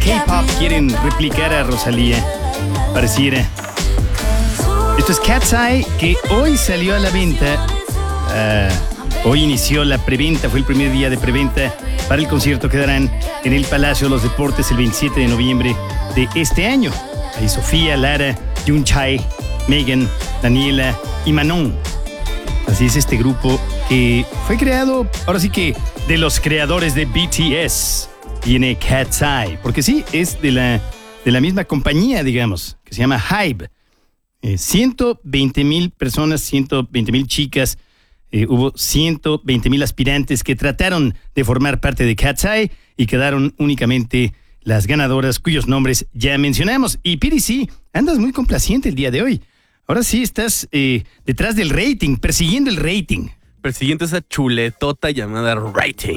K-pop quieren replicar a Rosalía, pareciera. Esto es Cat's Eye, que hoy salió a la venta. Hoy inició la preventa, fue el primer día de preventa para el concierto que darán en el Palacio de los Deportes el 27 de noviembre de este año. Ahí Sofía, Lara, Yunchai, Megan, Daniela y Manon. Así es este grupo que fue creado, ahora sí que de los creadores de BTS. Viene Cat's Eye, porque sí, es de la misma compañía, digamos, que se llama HYBE. 120,000 personas, 120,000 chicas. Hubo 120,000 aspirantes que trataron de formar parte de Cat's Eye y quedaron únicamente las ganadoras cuyos nombres ya mencionamos. Y Piri, sí, andas muy complaciente el día de hoy. Ahora sí estás detrás del rating, persiguiendo el rating. Persiguiendo esa chuletota llamada rating.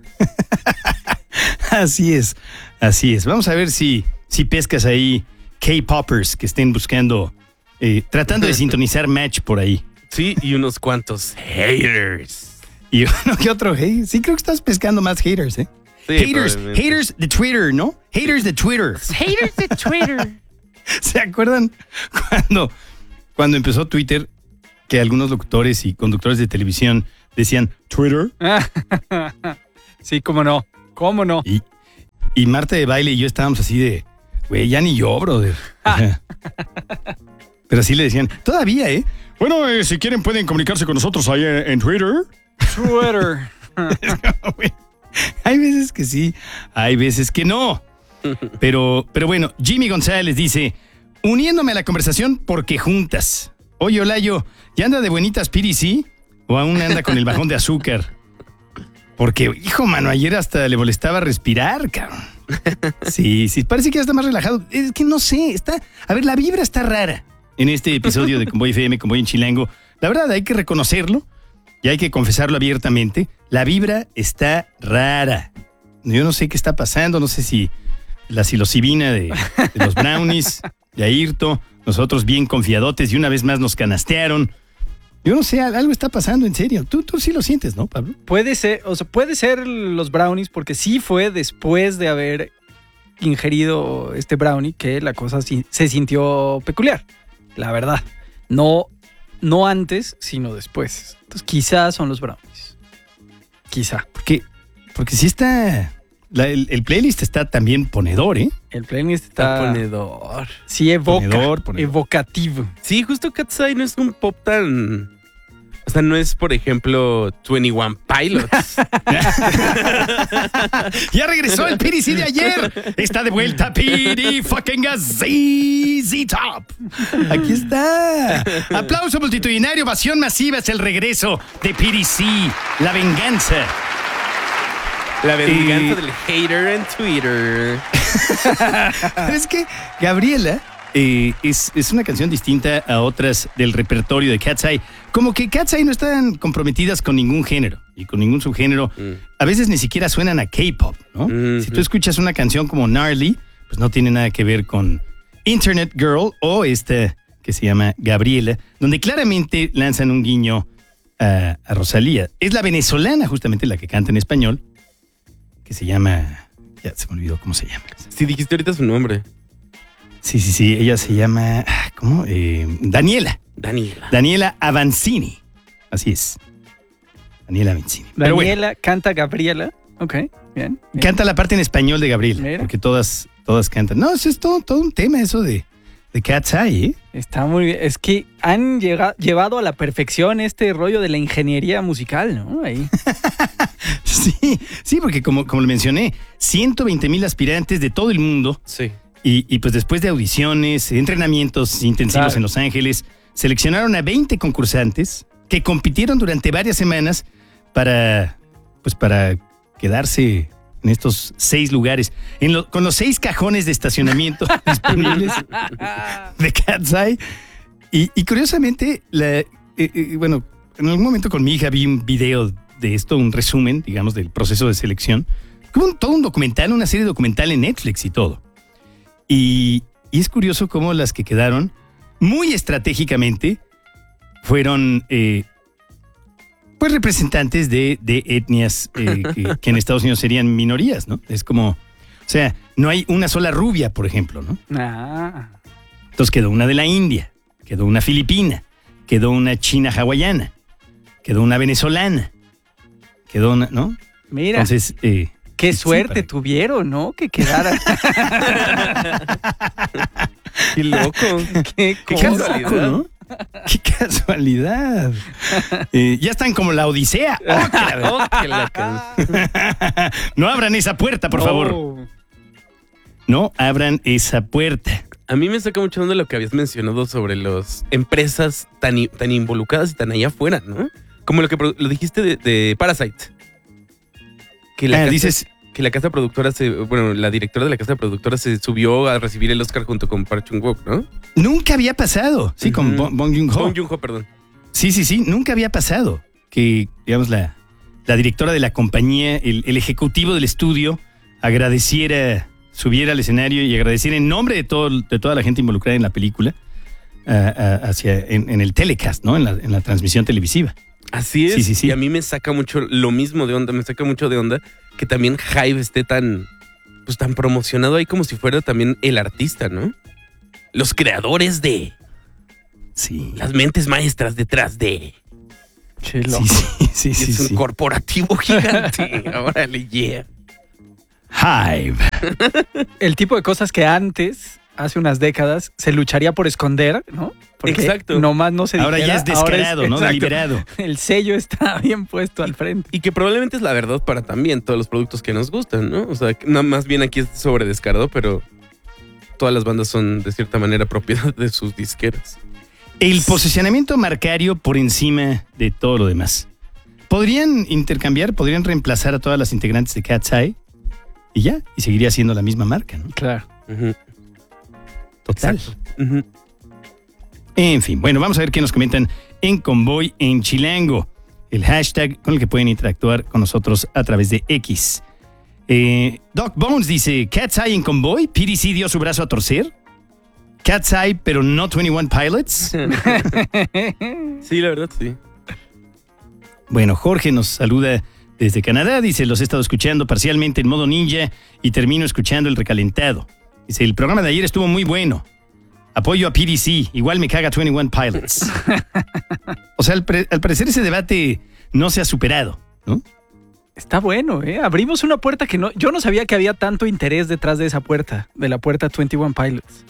Así es. Vamos a ver si pescas ahí K-Poppers que estén buscando, tratando de sintonizar Match por ahí. Sí, y unos cuantos haters. Y uno que otro hate. Sí, creo que estás pescando más haters, ¿eh? Sí, haters de Twitter, ¿no? Haters de Twitter. Haters de Twitter. ¿Se acuerdan cuando empezó Twitter que algunos locutores y conductores de televisión decían Twitter? Sí, cómo no. Y Marta de Baile y yo estábamos así de, güey, ya ni yo, brother. O sea, pero así le decían, todavía, ¿eh? Bueno, si quieren pueden comunicarse con nosotros ahí en Twitter. Hay veces que sí, hay veces que no. Pero bueno, Jimmy González dice, uniéndome a la conversación porque juntas. Oye, Olayo, ¿ya anda de buenitas Piri, sí? ¿O aún anda con el bajón de azúcar? Porque, hijo, mano, ayer hasta le molestaba respirar, cabrón. Sí, parece que ya está más relajado. Es que no sé, la vibra está rara en este episodio de Convoy FM, Convoy en Chilango. La verdad, hay que reconocerlo y hay que confesarlo abiertamente. La vibra está rara. Yo no sé qué está pasando, no sé si la psilocibina de los brownies, de Ayrto, nosotros bien confiadotes y una vez más nos canastearon. Yo no sé, algo está pasando, en serio. Tú sí lo sientes, ¿no, Pablo? Puede ser los brownies, porque sí fue después de haber ingerido este brownie que la cosa se sintió peculiar. La verdad. No antes, sino después. Entonces, quizás son los brownies. Quizá. Porque sí está... El playlist está también ponedor, ¿eh? El playlist está ponedor. Sí, Ponedor. evocativo. Sí, justo Cat's Eye no es un pop tan... O sea, no es, por ejemplo, 21 Pilots. Ya regresó el Piri sí de ayer. Está de vuelta Piri fucking ZZ Top. Aquí está. Aplauso multitudinario, ovación masiva. Es el regreso de Piri sí. La venganza. La venganza del hater en Twitter. Pero es que Gabriela es una canción distinta a otras del repertorio de Cat's Eye. Como que Cat's Eye no están comprometidas con ningún género y con ningún subgénero. A veces ni siquiera suenan a K-pop, ¿no? Si tú escuchas una canción como Gnarly, pues no tiene nada que ver con Internet Girl o esta que se llama Gabriela, donde claramente lanzan un guiño a Rosalía. Es la venezolana justamente la que canta en español, que se llama... Ya se me olvidó cómo se llama. Sí, dijiste ahorita su nombre. Sí. Ella se llama... ¿Cómo? Daniela Avancini. Así es. Daniela Avancini. Daniela canta Gabriela. Ok, bien. Canta la parte en español de Gabriela. Mira. Porque todas cantan. No, eso es todo un tema eso de Cat's Eye, ¿eh? Está muy bien. Es que han llevado a la perfección este rollo de la ingeniería musical, ¿no? Ahí. Sí, porque como lo mencioné, 120,000 aspirantes de todo el mundo. Sí. Y pues después de audiciones, entrenamientos intensivos en Los Ángeles, seleccionaron a 20 concursantes que compitieron durante varias semanas para quedarse en estos 6 lugares, con los 6 cajones de estacionamiento disponibles de Cat's Eye. Y curiosamente, en algún momento con mi hija vi un video de esto, un resumen, digamos, del proceso de selección. Como todo un documental, una serie documental en Netflix y todo. Y es curioso cómo las que quedaron muy estratégicamente fueron pues representantes de etnias que en Estados Unidos serían minorías, ¿no? Es como, o sea, no hay una sola rubia, por ejemplo, ¿no? Ah, Entonces quedó una de la India, quedó una filipina, quedó una china hawaiana, quedó una venezolana, quedó una, ¿no? mira, Entonces, qué sí, suerte para- tuvieron, ¿no? Que quedaran. Qué loco. Qué Qué cosa. casualidad. ¿no? ¡Qué casualidad! Ya están como la Odisea. ¡Oh, que la- Oh, qué loco. No abran esa puerta, por favor. Oh. No abran esa puerta. A mí me saca mucho de lo que habías mencionado sobre las empresas tan involucradas y tan allá afuera, ¿no? Como lo dijiste de Parasite. Que Dices, que la casa productora la directora de la casa productora se subió a recibir el Oscar junto con Park Chan-wook, ¿no? nunca había pasado. Sí, con Ujú. Bong Joon-ho. Bong Joon-ho, perdón. Sí, nunca había pasado que, digamos, la directora de la compañía, el ejecutivo del estudio, subiera al escenario y agradeciera en nombre de toda la gente involucrada en la película, en el telecast, ¿no? En la transmisión televisiva. Así es. Sí. Y a mí me saca mucho lo mismo de onda, me saca mucho de onda que también Hive esté tan promocionado ahí como si fuera también el artista, ¿no? Los creadores de, Sí. las mentes maestras detrás de. Qué loco. Sí. Es un corporativo gigante. Órale, yeah. Hive. El tipo de cosas que antes, hace unas décadas, se lucharía por esconder, ¿no? Porque Exacto. nomás no se Ahora dijera, ya es descarado, ¿no? exacto. Deliberado. El sello está bien puesto al frente. Y que probablemente es la verdad para también todos los productos que nos gustan, ¿no? O sea, nada más bien aquí es sobre descarado, pero todas las bandas son de cierta manera propiedad de sus disqueras. El posicionamiento marcario por encima de todo lo demás. ¿Podrían intercambiar, podrían reemplazar a todas las integrantes de Cat's Eye? Y ya, y seguiría siendo la misma marca, ¿no? Claro. Ujú. Total. Exacto. Ujú. En fin, bueno, vamos a ver qué nos comentan en Convoy en Chilango. El hashtag con el que pueden interactuar con nosotros a través de X. Doc Bones dice, Cat's Eye en Convoy, PDC dio su brazo a torcer. Cat's Eye, pero no 21 Pilots. Sí, la verdad, sí. Bueno, Jorge nos saluda desde Canadá. Dice, los he estado escuchando parcialmente en modo ninja y termino escuchando el recalentado. Dice, el programa de ayer estuvo muy bueno. Apoyo a PDC, igual me caga 21 Pilots. O sea, al parecer ese debate no se ha superado, ¿no? Está bueno, ¿eh? Abrimos una puerta que no... Yo no sabía que había tanto interés detrás de esa puerta, de la puerta 21 Pilots.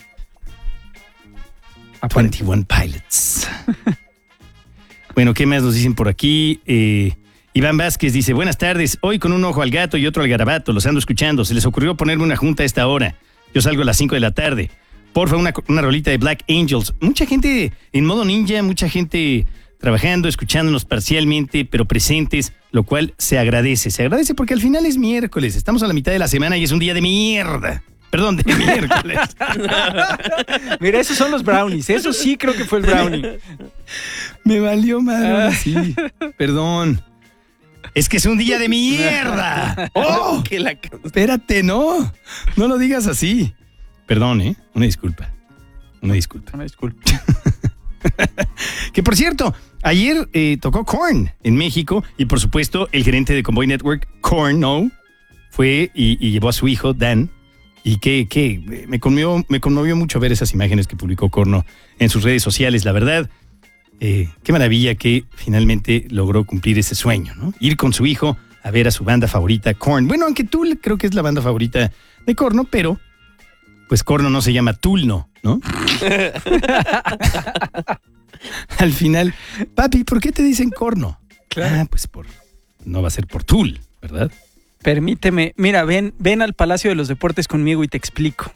21 Pilots. Bueno, ¿qué más nos dicen por aquí? Iván Vázquez dice, buenas tardes, hoy con un ojo al gato y otro al garabato, los ando escuchando. Se les ocurrió ponerme una junta a esta hora. Yo salgo a las 5 de la tarde. Porfa, una rolita de Black Angels. Mucha gente en modo ninja, mucha gente trabajando, escuchándonos parcialmente, pero presentes, lo cual se agradece. Se agradece porque al final es miércoles. Estamos a la mitad de la semana y es un día de mierda. Perdón, de miércoles. Mira, esos son los brownies. Eso sí creo que fue el brownie. Me valió madre. Sí, perdón. Es que es un día de mierda. ¡Oh! Que la... Espérate, no. No lo digas así. Perdón, ¿eh? Una disculpa. Una disculpa. Una disculpa. Que por cierto, ayer tocó Korn en México y por supuesto el gerente de Convoy Network, Korn, ¿no? Fue y llevó a su hijo, Dan. Y que me conmovió mucho ver esas imágenes que publicó Korn en sus redes sociales, la verdad. Qué maravilla que finalmente logró cumplir ese sueño, ¿no? Ir con su hijo a ver a su banda favorita, Korn. Bueno, aunque Tool creo que es la banda favorita de Korn, pero pues Korn no se llama Tool, ¿no? Al final, papi, ¿por qué te dicen Korn? Claro. Pues no va a ser por Tool, ¿verdad? Permíteme. Mira, ven al Palacio de los Deportes conmigo y te explico.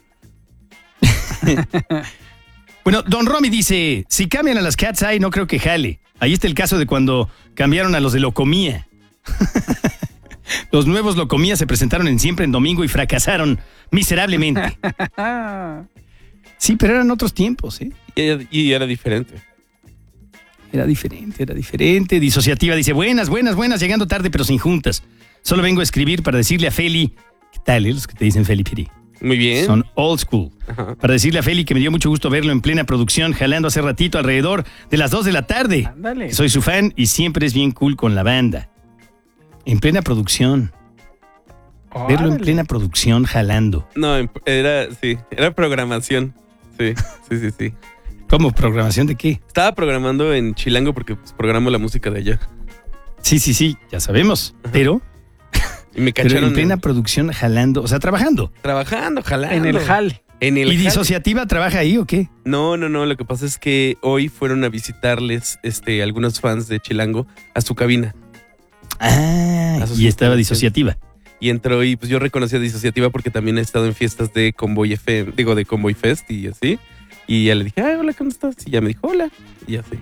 Bueno, Don Romy dice, si cambian a las Cat's Eye no creo que jale. Ahí está el caso de cuando cambiaron a los de Locomía. Los nuevos Locomía se presentaron en Siempre en Domingo y fracasaron miserablemente. Sí, pero eran otros tiempos, ¿eh? Y era diferente. Era diferente. Disociativa dice, buenas, llegando tarde pero sin juntas. Solo vengo a escribir para decirle a Feli, ¿qué tal, los que te dicen Feli Piri? Muy bien. Son old school. Ajá. Para decirle a Feli que me dio mucho gusto verlo en plena producción, jalando hace ratito alrededor de las 2 de la tarde. Ándale. Soy su fan y siempre es bien cool con la banda. En plena producción. Verlo en Órale. plena producción jalando. No, era programación. Sí. ¿Cómo? ¿Programación de qué? Estaba programando en Chilango porque pues, programo la música de allá. Sí, ya sabemos. Pero Y me Pero cacharon en plena producción jalando, o sea, trabajando. trabajando, jalando. En el jale. En el ¿Y jale. disociativa trabaja ahí o qué? No, lo que pasa es que hoy fueron a visitarles algunos fans de Chilango a su cabina. Ah, A sus y estaba instalaciones. disociativa. Y entró y pues yo reconocí a Disociativa porque también he estado en fiestas de Convoy FM, de Convoy Fest y así. Y ya le dije, ay, hola, ¿cómo estás? Y ya me dijo, hola. Y así.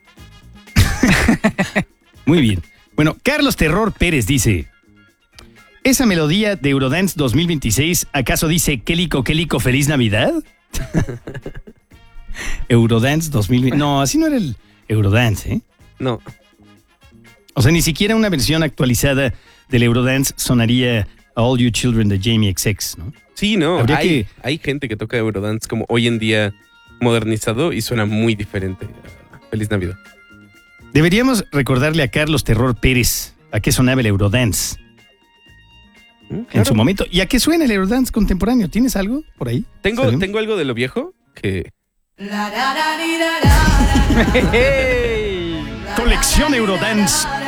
Muy bien. Bueno, Carlos Terror Pérez dice: ¿esa melodía de Eurodance 2026 acaso dice Kélico, Feliz Navidad? Eurodance 2020. No, así no era el Eurodance, ¿eh? No, O sea, ni siquiera una versión actualizada del Eurodance sonaría All You Children de Jamie XX, ¿no? sí, no. Habría Hay gente que toca Eurodance como hoy en día modernizado y suena muy diferente. Feliz Navidad. Deberíamos recordarle a Carlos Terror Pérez a qué sonaba el Eurodance en Claro. su momento. ¿Y a qué suena el Eurodance contemporáneo? ¿Tienes algo por ahí? ¿Sabemos? Tengo algo de lo viejo que Hey. Colección Eurodance